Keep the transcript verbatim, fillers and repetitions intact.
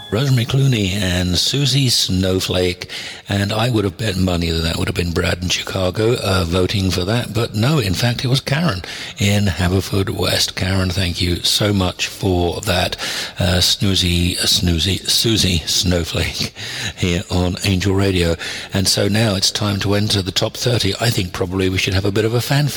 Rosemary Clooney and Susie Snowflake, and I would have bet money that that would have been Brad in Chicago uh, voting for that, but no, in fact it was Karen in Haverfordwest. Karen, thank you so much for that. Uh, snoozy, uh, snoozy, Susie Snowflake here on Angel Radio. And so now it's time to enter the top thirty. I think probably we should have a bit of a fanfare